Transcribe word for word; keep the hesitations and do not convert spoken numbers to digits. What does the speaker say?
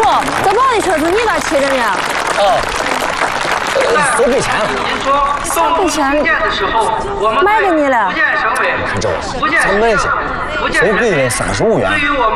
这宝的车是你咋骑的呢？ 哦，呃，都给钱了。 给钱买给你了。 看这，咱买去，谁给的三十五元？